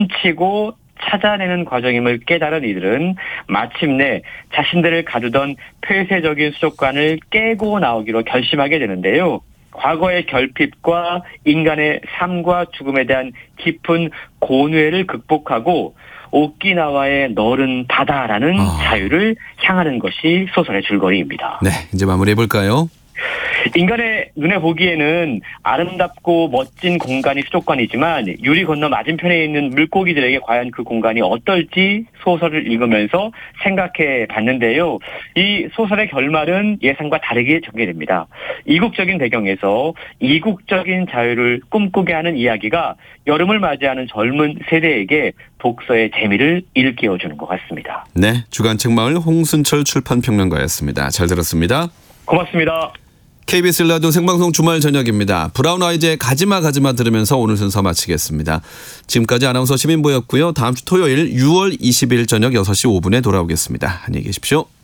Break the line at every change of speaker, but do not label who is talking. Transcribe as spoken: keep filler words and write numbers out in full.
치고 찾아내는 과정임을 깨달은 이들은 마침내 자신들을 가두던 폐쇄적인 수족관을 깨고 나오기로 결심하게 되는데요. 과거의 결핍과 인간의 삶과 죽음에 대한 깊은 고뇌를 극복하고 오키나와의 너른 바다라는
아.
자유를 향하는 것이 소설의 줄거리입니다.
네, 이제 마무리해 볼까요?
인간의 눈에 보기에는 아름답고 멋진 공간이 수족관이지만 유리 건너 맞은편에 있는 물고기들에게 과연 그 공간이 어떨지 소설을 읽으면서 생각해 봤는데요. 이 소설의 결말은 예상과 다르게 전개됩니다. 이국적인 배경에서 이국적인 자유를 꿈꾸게 하는 이야기가 여름을 맞이하는 젊은 세대에게 독서의 재미를 일깨워주는 것 같습니다.
네, 주간 책마을 홍순철 출판평론가였습니다. 잘 들었습니다.
고맙습니다.
케이비에스 라디오 생방송 주말 저녁입니다. 브라운 아이즈의 가지마 가지마 들으면서 오늘 순서 마치겠습니다. 지금까지 아나운서 시민보였고요. 다음 주 토요일 유월 이십일 저녁 여섯 시 오 분에 돌아오겠습니다. 안녕히 계십시오.